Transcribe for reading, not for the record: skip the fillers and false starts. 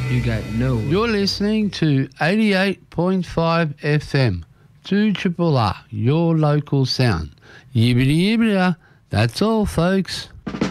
You got no. You're listening to 88.5 FM, 2RRR, your local sound. Yibbity yibbity, that's all, folks.